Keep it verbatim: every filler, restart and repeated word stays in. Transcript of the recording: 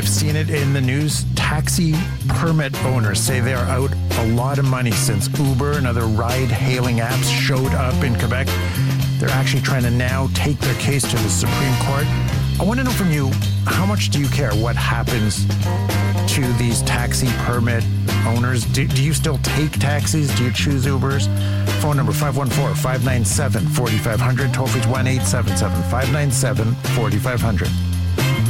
have seen it in the news. Taxi permit owners say they are out a lot of money since Uber and other ride-hailing apps showed up in Quebec. They're actually trying to now take their case to the Supreme Court. I want to know from you, how much do you care what happens to these taxi permit owners? Do, do you still take taxis? Do you choose Ubers? Phone number five one four, five nine seven, four five zero zero. Toll free one eight seven seven, five nine seven, four five zero zero.